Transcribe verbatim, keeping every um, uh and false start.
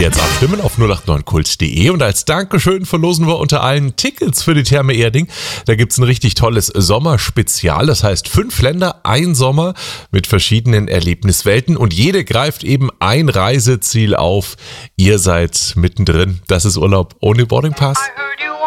Jetzt abstimmen auf null acht neun kult punkt de und als Dankeschön verlosen wir unter allen Tickets für die Therme Erding. Da gibt es ein richtig tolles Sommerspezial, das heißt fünf Länder, ein Sommer mit verschiedenen Erlebniswelten und jede greift eben ein Reiseziel auf. Ihr seid mittendrin, das ist Urlaub ohne Boardingpass.